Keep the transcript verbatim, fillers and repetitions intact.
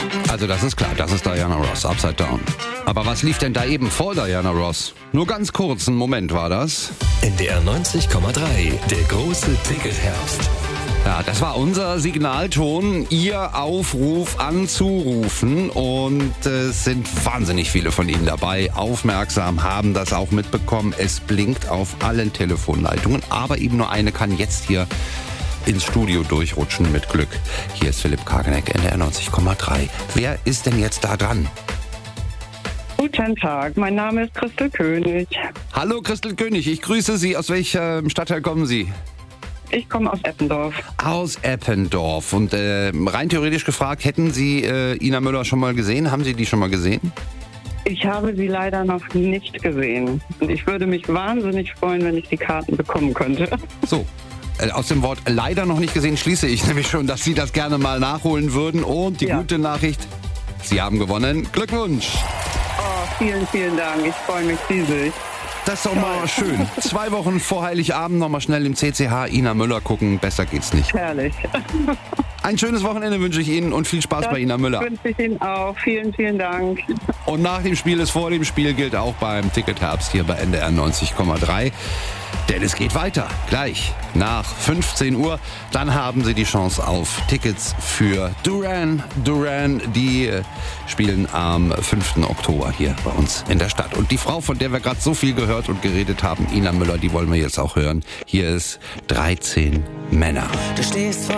Also das ist klar, das ist Diana Ross, Upside Down. Aber was lief denn da eben vor Diana Ross? Nur ganz kurz, einen Moment war das. N D R neunzig Komma drei, der große Ticketherbst. Ja, das war unser Signalton, Ihr Aufruf anzurufen, und äh, es sind wahnsinnig viele von Ihnen dabei. Aufmerksam, haben das auch mitbekommen. Es blinkt auf allen Telefonleitungen, aber eben nur eine kann jetzt hier ins Studio durchrutschen mit Glück. Hier ist Philipp Kageneck, N D R neunzig Komma drei. Wer ist denn jetzt da dran? Guten Tag, mein Name ist Christel König. Hallo Christel König, ich grüße Sie. Aus welchem Stadtteil kommen Sie? Ich komme aus Eppendorf. Aus Eppendorf. Und äh, rein theoretisch gefragt, hätten Sie äh, Ina Müller schon mal gesehen? Haben Sie die schon mal gesehen? Ich habe sie leider noch nicht gesehen. Und ich würde mich wahnsinnig freuen, wenn ich die Karten bekommen könnte. So. Aus dem Wort leider noch nicht gesehen schließe ich nämlich schon, dass Sie das gerne mal nachholen würden. Und die Ja. gute Nachricht, Sie haben gewonnen. Glückwunsch! Oh, vielen, vielen Dank. Ich freue mich riesig. Das ist doch mal schön. Zwei Wochen vor Heiligabend nochmal schnell im C C H Ina Müller gucken. Besser geht's nicht. Herrlich. Ein schönes Wochenende wünsche ich Ihnen und viel Spaß Das bei Ina Müller. wünsche ich Ihnen auch. Vielen, vielen Dank. Und nach dem Spiel ist vor dem Spiel gilt auch beim Ticketherbst hier bei N D R neunzig Komma drei. Denn es geht weiter. Gleich nach fünfzehn Uhr. Dann haben Sie die Chance auf Tickets für Duran Duran. Die äh, spielen am fünften Oktober hier bei uns in der Stadt. Und die Frau, von der wir gerade so viel gehört und geredet haben, Ina Müller, die wollen wir jetzt auch hören. Hier ist dreizehn Männer. Du stehst vor